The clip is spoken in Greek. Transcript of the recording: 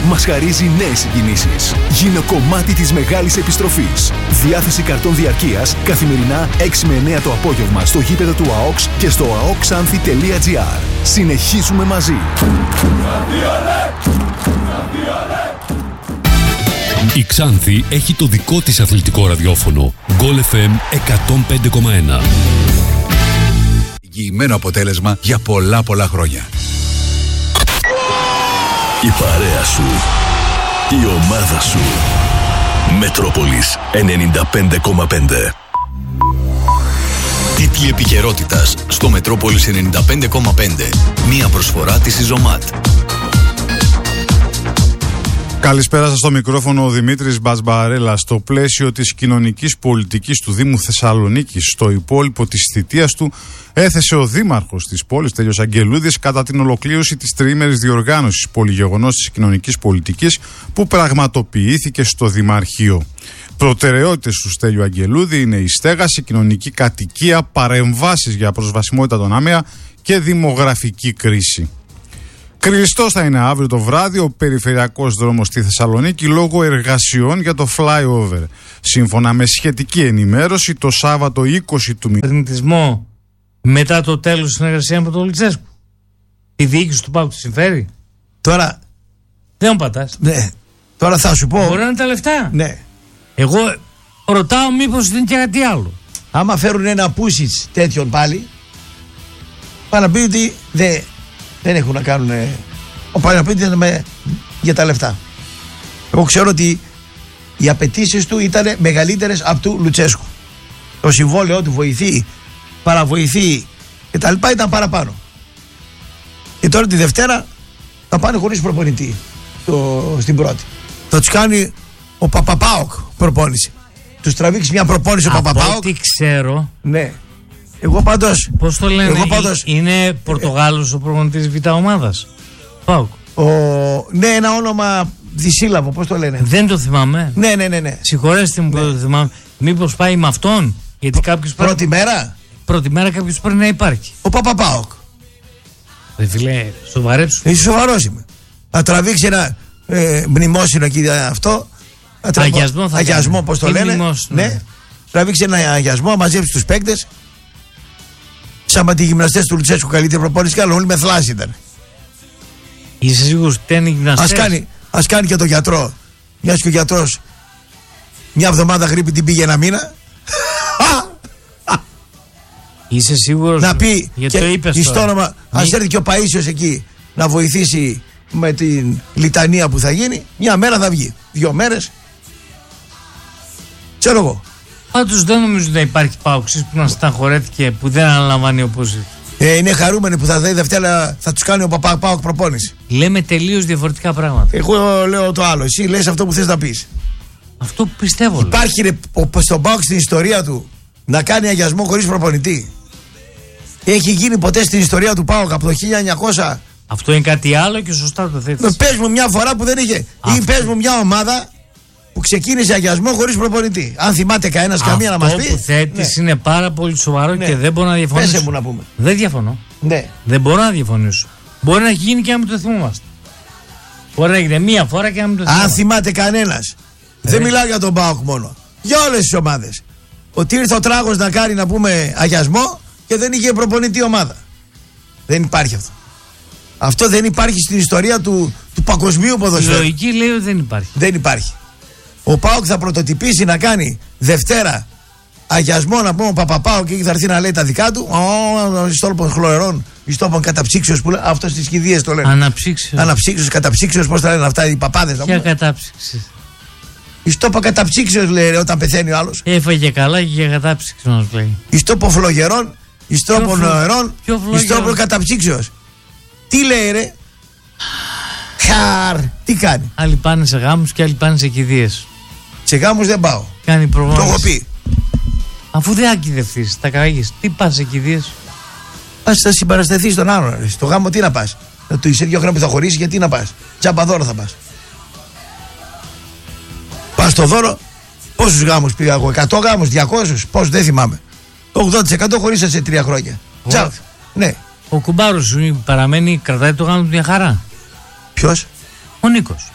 μας χαρίζει νέες συγκινήσεις. Γίνε κομμάτι της μεγάλης επιστροφής. Διάθεση καρτών διαρκείας καθημερινά 6 με 9 το απόγευμα στο γήπεδο του ΑΟΚΣ και στο aoxanthi.gr. Συνεχίζουμε μαζί. Η Ξάνθη έχει το δικό της αθλητικό ραδιόφωνο. Goal FM 105,1. Εγγυημένο αποτέλεσμα για πολλά χρόνια. Η παρέα σου, η ομάδα σου. Μετρόπολης 95,5. Τίτλοι επικαιρότητας στο Μετρόπολης 95,5. Μία προσφορά της Ιζωμάτ. Καλησπέρα σας, στο μικρόφωνο ο Δημήτρης Μπασμπαρέλα. Στο πλαίσιο της κοινωνικής πολιτικής του Δήμου Θεσσαλονίκης, στο υπόλοιπο της θητείας του, έθεσε ο δήμαρχος της πόλης, Στέλιος Αγγελούδης, κατά την ολοκλήρωση της τριήμερης διοργάνωσης πολυγεγονός της κοινωνικής πολιτικής που πραγματοποιήθηκε στο Δημαρχείο. Προτεραιότητες του Στέλιου Αγγελούδη είναι η στέγαση, κοινωνική κατοικία, παρεμβάσεις για προσβασιμότητα των ΑΜΕΑ και δημογραφική κρίση. Κλειστός θα είναι αύριο το βράδυ ο περιφερειακός δρόμος στη Θεσσαλονίκη λόγω εργασιών για το flyover. Σύμφωνα με σχετική ενημέρωση, το Σάββατο 20 του μήνα. Μετά το τέλος της συνεργασίας με τον Λουτσέσκου. Η διοίκηση του ΠΑΟΚ τη συμφέρει. Τώρα. Δεν μου πατάς. Ναι. Τώρα θα σου πω. Μπορεί να είναι τα λεφτά. Ναι. Εγώ ρωτάω μήπως είναι και κάτι άλλο. Άμα φέρουν ένα πούσιτς τέτοιον πάλι, πάνε να πει ότι δεν έχουν να κάνουν. Πάνε να πει ότι για τα λεφτά. Εγώ ξέρω ότι οι απαιτήσεις του ήταν μεγαλύτερες από του Λουτσέσκου. Το συμβόλαιό του βοηθεί, παραβοηθεί κτλ. Ήταν παραπάνω. Και τώρα τη Δευτέρα θα πάνε χωρίς προπονητή στην πρώτη. Θα τους κάνει ο Παπαπάοκ προπόνηση. Τους τραβήξει μια προπόνηση ο Παπαπάοκ. Από ό,τι ξέρω. Ναι. Εγώ πάντως. Πώς το λένε, είναι Πορτογάλος ο προπονητής Β' ομάδας. ΠΑΟΚ. Ναι, ένα όνομα δυσύλλαβο, πώς το λένε. Δεν το θυμάμαι. Ναι. Συγχωρέστε μου που δεν το θυμάμαι. Μήπως πάει με αυτόν, γιατί κάποιος πρώτη μέρα. Πρώτη μέρα κάποιος πρέπει να υπάρχει. Ο Παπαπάοκ. Ρε φίλε, σοβαρέψου. Είσαι σοβαρός είμαι. Θα τραβήξει ένα μνημόσυνο εκεί αυτό. Αγιασμό, πώς το λένε. Ναι. Τραβήξει ένα αγιασμό, να μαζέψει τους παίκτες. Σαν οι γυμναστές του Λουτσέσκου, καλύτερη προπόνηση, αλλά όλοι με θλάση ήταν. Είσαι σίγουρος ότι είναι γυμναστές? Ας κάνει και το γιατρό. Μιας και ο γιατρός μια εβδομάδα γρίπη την πήγε ένα μήνα. Είσαι σίγουρος? Να πει γιατί και το είπες στο όνομα, ας έρθει και ο Παΐσιος εκεί να βοηθήσει με την λιτανία που θα γίνει. Μια μέρα θα βγει, 2 μέρες. Ξέρω εγώ. Πάντως δεν νομίζω να υπάρχει ΠΑΟΚ που να στεναχωρέθηκε που δεν αναλαμβάνει οπωσίτου. Είναι χαρούμενοι που θα δει Δευτέρα, θα τους κάνει ο ΠΑΟΚ προπόνηση. Λέμε τελείως διαφορετικά πράγματα. Εγώ λέω το άλλο. Εσύ λες αυτό που θες να πεις. Αυτό που πιστεύω. Υπάρχει στον ΠΑΟΚ στην ιστορία του να κάνει αγιασμό χωρίς προπονητή? Έχει γίνει ποτέ στην ιστορία του ΠΑΟΚ από το 1900? Αυτό είναι κάτι άλλο και σωστά το θέτεις. Πες μου μια φορά που δεν είχε. Ή πες μου μια ομάδα που ξεκίνησε αγιασμό χωρίς προπονητή. Αν θυμάται κανένας καμία να μας πει. Αυτό που θέτεις είναι πάρα πολύ σοβαρό και δεν μπορώ να διαφωνήσω. Πέσε μου να πούμε. Δεν διαφωνώ. Ναι. Δεν μπορώ να διαφωνήσω. Μπορεί να γίνει και να μην το θυμόμαστε. Μπορεί να γίνει μία φορά και να μην το θυμόμαστε. Αν θυμάται κανένας. Δεν μιλάω για τον ΠΑΟΚ μόνο. Για όλες τις ομάδες. Ότι ήρθε ο Τράγος να κάνει, να πούμε, αγιασμό και δεν είχε προπονητή ομάδα. Δεν υπάρχει αυτό. Αυτό δεν υπάρχει στην ιστορία του παγκοσμίου ποδοσφαίρου. Η λογική λέει ότι δεν υπάρχει. Δεν υπάρχει. Ο ΠΑΟΚ θα πρωτοτυπήσει να κάνει Δευτέρα αγιασμό, να πούμε, ο Παπαπάοκ, και θα έρθει να λέει τα δικά του. Ιστόπων χλωρερών, ιστόπων καταψύξεως που λένε. Αυτό στις κηδείες το λένε. Αναψύξεως, καταψύξεως, πώς τα λένε αυτά οι παπάδες. Ποια κατάψυξη? Ιστόπων καταψύξεως λέει όταν πεθαίνει ο άλλος. Έφαγε καλά και για κατάψυξη μας λέει. Ιστόπων φλογερών, ιστόπων νερών, ιστόπων καταψύξεως. Τι λέει ρε? Τι κάνει? Άλλοι πάνε σε γάμους και άλλοι πάνε σε κηδείες. Σε γάμους δεν πάω. Κάνει προγράμματα. Το έχω πει. Αφού δεν ακηδευτείς, τα καγείς, τι πας σε κηδείες? Πας να συμπαρασταθείς στον άλλον. Στο γάμο τι να πας? Του είσαι 2 χρόνια που θα χωρίσεις, γιατί να πας? Τσάμπα δώρο θα πας. Πας στο δώρο. Πόσους γάμους πήγα εγώ? 100 γάμους, 200, πόσους δεν θυμάμαι. 80% χωρίσα σε 3 χρόνια. Τσάμπα. Ναι. Ο κουμπάρος σου παραμένει, κρατάει το γάμο του μια χαρά. Ποιος? Ο Νίκος.